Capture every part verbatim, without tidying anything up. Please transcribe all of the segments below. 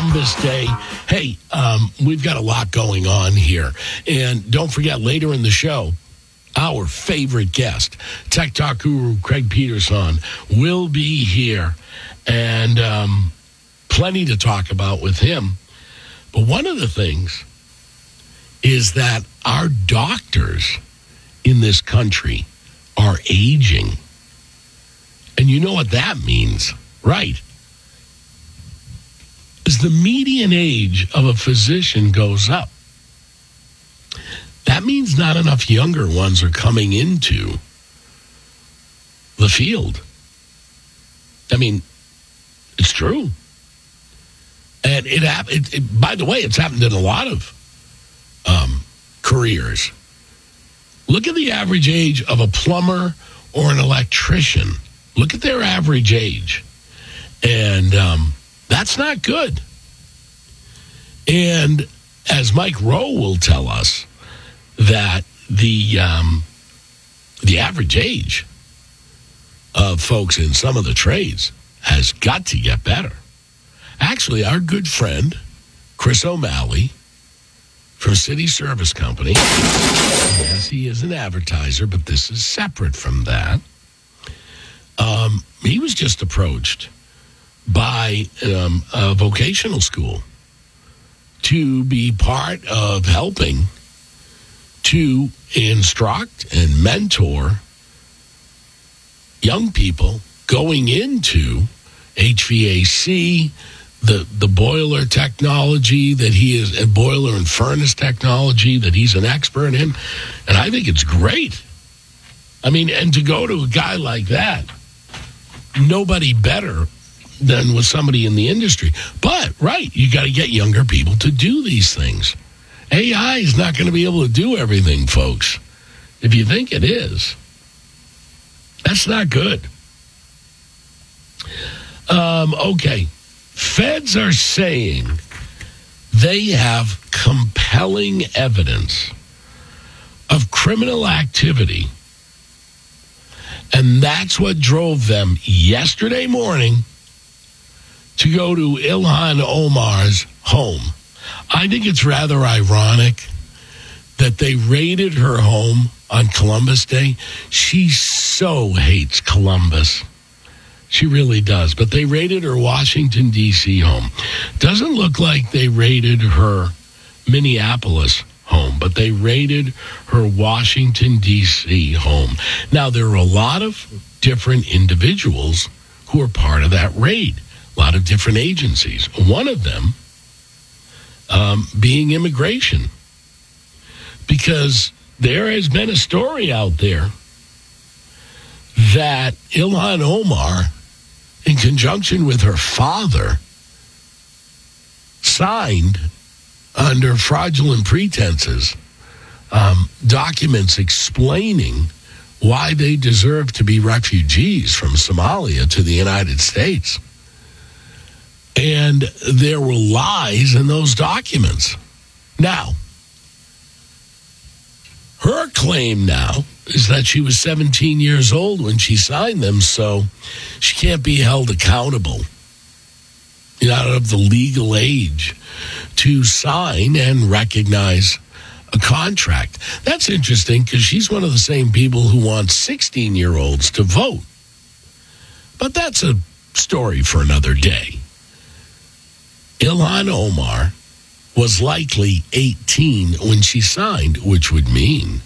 Columbus Day. Hey, um, we've got a lot going on here. And don't forget, later in the show, our favorite guest, Tech Talk guru Craig Peterson, will be here. And um, plenty to talk about with him. But one of the things is that our doctors in this country are aging. And you know what that means, right? As the median age of a physician goes up, that means not enough younger ones are coming into the field. I mean, it's true. And it, it, it by the way, it's happened in a lot of um, careers. Look at the average age of a plumber or an electrician. Look at their average age. And um, that's not good. And as Mike Rowe will tell us, that the um, the average age of folks in some of the trades has got to get better. Actually, our good friend, Chris O'Malley, from City Service Company, yes, he is an advertiser, but this is separate from that. Um, he was just approached by um, a vocational school to be part of helping to instruct and mentor young people going into H V A C, the the boiler technology that he is, and boiler and furnace technology that he's an expert in. And I think it's great. I mean, and to go to a guy like that, nobody better than with somebody in the industry. But, right, you got to get younger people to do these things. A I is not going to be able to do everything, folks. If you think it is, that's not good. Um, okay. Feds are saying they have compelling evidence of criminal activity. And that's what drove them yesterday morning to go to Ilhan Omar's home. I think it's rather ironic that they raided her home on Columbus Day. She so hates Columbus. She really does. But they raided her Washington, D C home. Doesn't look like they raided her Minneapolis home, but they raided her Washington, D C home. Now, there are a lot of different individuals who are part of that raid, a lot of different agencies. One of them Um, being immigration. Because there has been a story out there that Ilhan Omar, in conjunction with her father, signed under fraudulent pretenses um, documents explaining why they deserve to be refugees from Somalia to the United States. And there were lies in those documents. Now, her claim now is that she was seventeen years old when she signed them, so she can't be held accountable. You're not of the legal age to sign and recognize a contract. That's interesting because she's one of the same people who want sixteen-year-olds to vote. But that's a story for another day. Ilhan Omar was likely eighteen when she signed, which would mean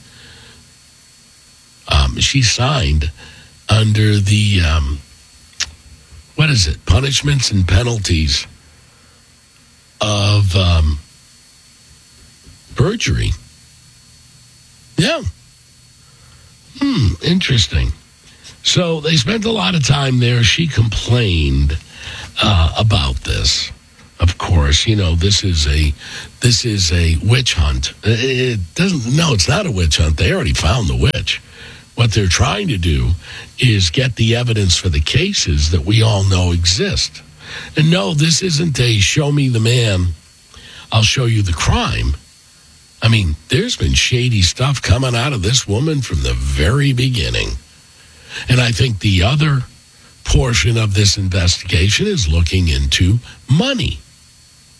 um, she signed under the, um, what is it, punishments and penalties of um, perjury. Yeah. Hmm, interesting. So they spent a lot of time there. She complained uh, about this. Of course, you know, this is a this is a witch hunt. It doesn't no, it's not a witch hunt. They already found the witch. What they're trying to do is get the evidence for the cases that we all know exist. And no, this isn't a show me the man, I'll show you the crime. I mean, there's been shady stuff coming out of this woman from the very beginning. And I think the other portion of this investigation is looking into money.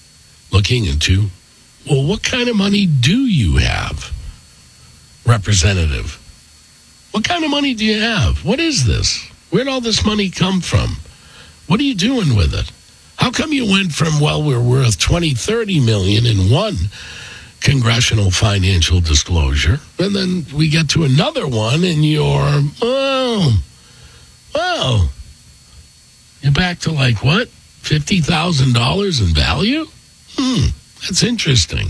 looking into, well, what kind of money do you have, Representative? What kind of money do you have? What is this? Where'd all this money come from? What are you doing with it? How come you went from, well, we're worth twenty, thirty million in one congressional financial disclosure, and then we get to another one and you're, oh, well, you're back to like what? fifty thousand dollars in value? Hmm, that's interesting.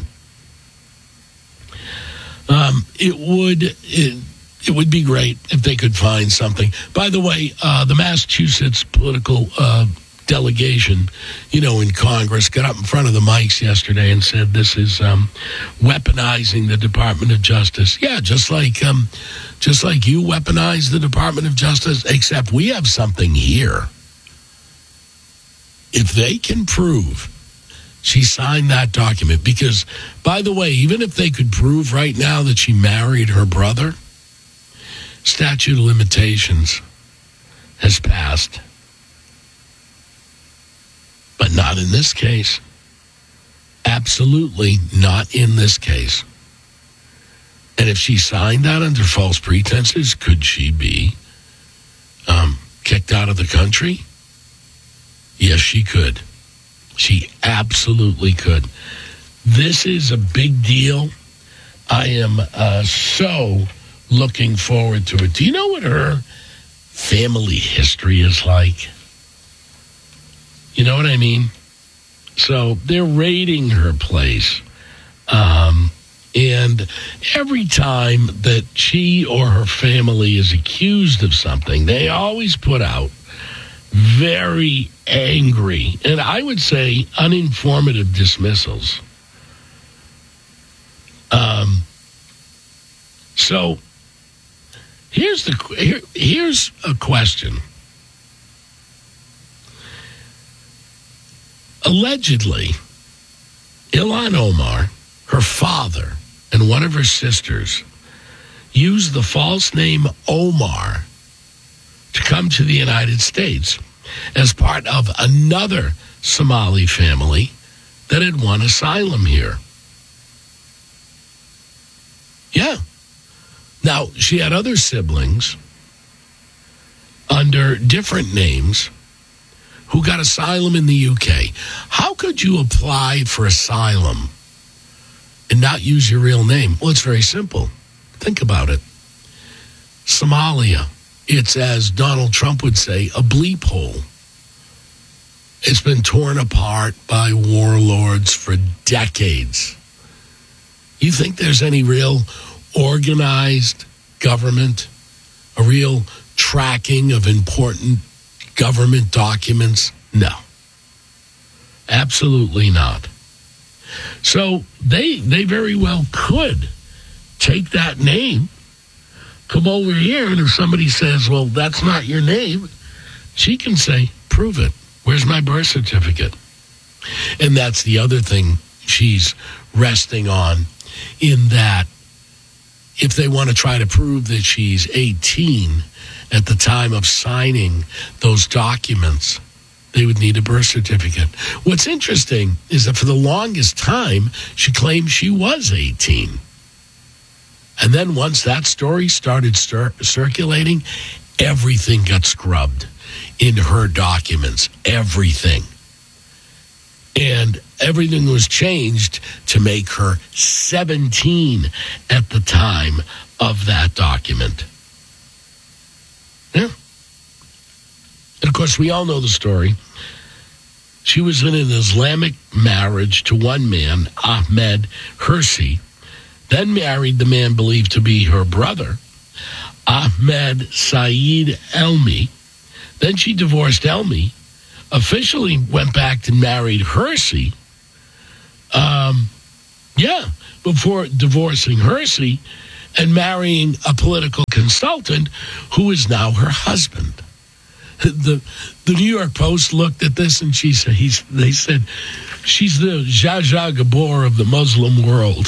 Um, it would it, it would be great if they could find something. By the way, uh, the Massachusetts political uh, delegation, you know, in Congress, got up in front of the mics yesterday and said this is um, weaponizing the Department of Justice. Yeah, just like um, just like you weaponize the Department of Justice, except we have something here. If they can prove she signed that document, because, by the way, even if they could prove right now that she married her brother, statute of limitations has passed. But not in this case. Absolutely not in this case. And if she signed that under false pretenses, could she be um, kicked out of the country? Yes, she could. She absolutely could. This is a big deal. I am uh, so looking forward to it. Do you know what her family history is like? You know what I mean? So they're raiding her place. Um, and every time that she or her family is accused of something, they always put out very angry, and I would say uninformative dismissals. Um, so here's the here, here's a question. Allegedly, Ilhan Omar, her father, and one of her sisters used the false name Omar to come to the United States as part of another Somali family that had won asylum here. Yeah. Now, she had other siblings under different names who got asylum in the U K. How could you apply for asylum and not use your real name? Well, it's very simple. Think about it. Somalia. It's, as Donald Trump would say, a bleep hole. It's been torn apart by warlords for decades. You think there's any real organized government, a real tracking of important government documents? No. Absolutely not. So they they very well could take that name, come over here, and if somebody says, well, that's not your name, she can say, prove it. Where's my birth certificate? And that's the other thing she's resting on, in that if they want to try to prove that she's eighteen at the time of signing those documents, they would need a birth certificate. What's interesting is that for the longest time, she claimed she was eighteen. And then once that story started stir- circulating, everything got scrubbed in her documents. Everything. And everything was changed to make her seventeen at the time of that document. Yeah. And of course, we all know the story. She was in an Islamic marriage to one man, Ahmed Hirsi, then married the man believed to be her brother, Ahmed Saeed Elmi. Then she divorced Elmi, officially went back and married Hirsi. Um, yeah, before divorcing Hirsi and marrying a political consultant who is now her husband. The the New York Post looked at this and she said, he's, they said, she's the Zsa Zsa Gabor of the Muslim world.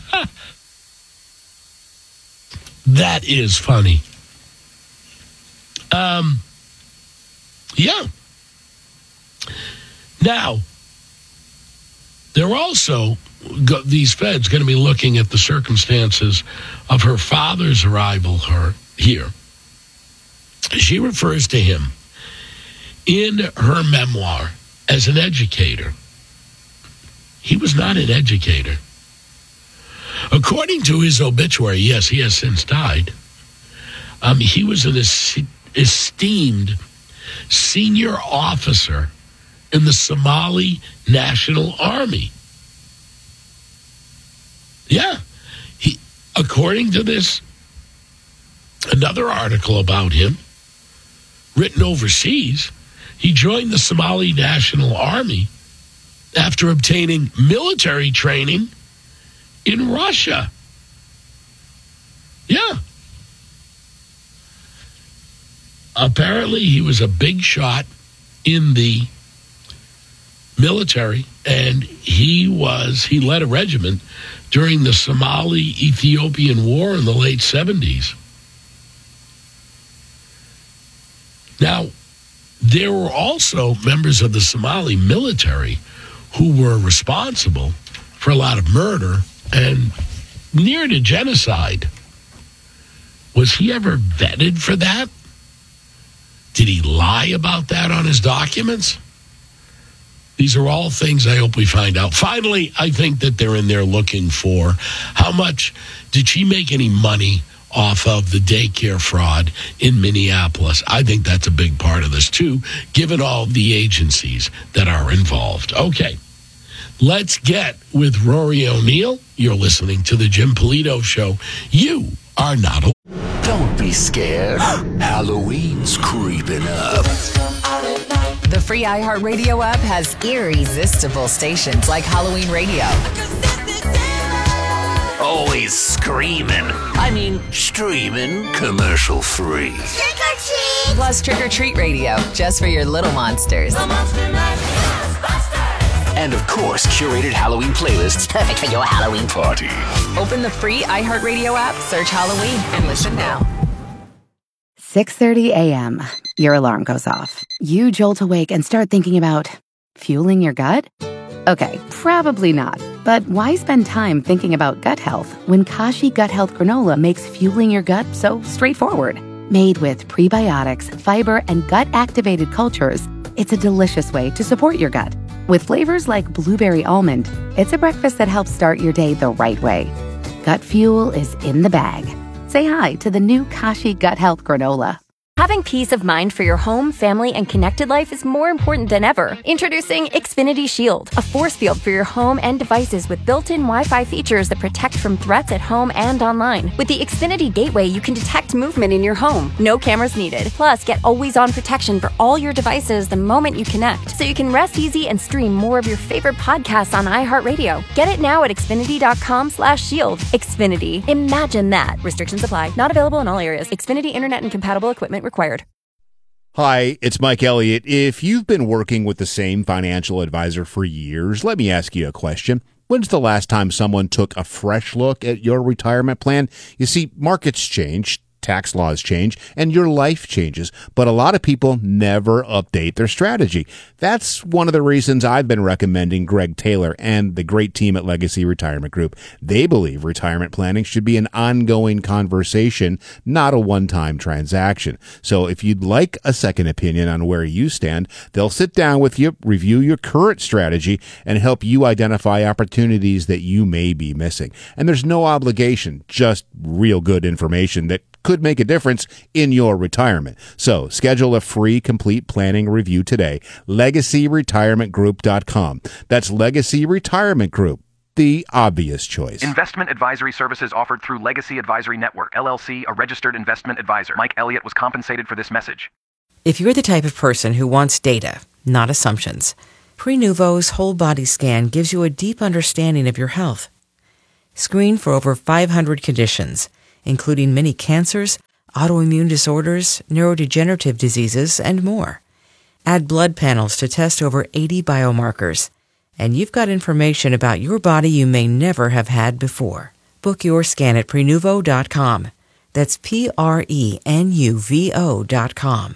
That is funny. Um, yeah. Now, They're also, go, these feds, going to be looking at the circumstances of her father's arrival her, here. She refers to him in her memoir as an educator. He was not an educator. According to his obituary, yes, he has since died. Um, he was an es- esteemed senior officer in the Somali National Army. Yeah. He, according to this, another article about him, written overseas, he joined the Somali National Army after obtaining military training in Russia. Yeah. Apparently, he was a big shot in the military, and he was, he led a regiment during the Somali-Ethiopian War in the late seventies. Now, there were also members of the Somali military who were responsible for a lot of murder and near to genocide. Was he ever vetted for that? Did he lie about that on his documents? These are all things I hope we find out. Finally, I think that they're in there looking for how much did she make any money off of the daycare fraud in Minneapolis. I think that's a big part of this, too, given all the agencies that are involved. Okay, let's get with Rory O'Neill. You're listening to the Jim Polito Show. You are not alone. Don't be scared. Halloween's creeping up. The free iHeartRadio app has irresistible stations like Halloween Radio. Always screaming. I mean, streaming commercial free. Trick or treat! Plus Trick or Treat Radio, just for your little monsters. And of course, curated Halloween playlists perfect for your Halloween party. Open the free iHeartRadio app, search Halloween, and listen now. six thirty a.m. Your alarm goes off. You jolt awake and start thinking about fueling your gut? Okay, probably not. But why spend time thinking about gut health when Kashi Gut Health Granola makes fueling your gut so straightforward? Made with prebiotics, fiber, and gut-activated cultures, it's a delicious way to support your gut. With flavors like blueberry almond, it's a breakfast that helps start your day the right way. Gut fuel is in the bag. Say hi to the new Kashi Gut Health Granola. Having peace of mind for your home, family, and connected life is more important than ever. Introducing Xfinity Shield, a force field for your home and devices with built-in Wi-Fi features that protect from threats at home and online. With the Xfinity Gateway, you can detect movement in your home. No cameras needed. Plus, get always-on protection for all your devices the moment you connect, so you can rest easy and stream more of your favorite podcasts on iHeartRadio. Get it now at Xfinity.com slash shield. Xfinity. Imagine that. Restrictions apply. Not available in all areas. Xfinity Internet and compatible equipment required. Hi, it's Mike Elliott. If you've been working with the same financial advisor for years, let me ask you a question. When's the last time someone took a fresh look at your retirement plan? You see, markets change, tax laws change, and your life changes, but a lot of people never update their strategy. That's one of the reasons I've been recommending Greg Taylor and the great team at Legacy Retirement Group. They believe retirement planning should be an ongoing conversation, not a one-time transaction. So if you'd like a second opinion on where you stand, they'll sit down with you, review your current strategy, and help you identify opportunities that you may be missing. And there's no obligation, just real good information that could make a difference in your retirement. So schedule a free complete planning review today. legacy retirement group dot com. That's Legacy Retirement Group, the obvious choice. Investment advisory services offered through Legacy Advisory Network, L L C, a registered investment advisor. Mike Elliott was compensated for this message. If you're the type of person who wants data, not assumptions, Prenuvo's whole body scan gives you a deep understanding of your health. Screen for over five hundred conditions, including many cancers, autoimmune disorders, neurodegenerative diseases, and more. Add blood panels to test over eighty biomarkers, and you've got information about your body you may never have had before. Book your scan at Prenuvo dot com. That's P R E N U V O dot com.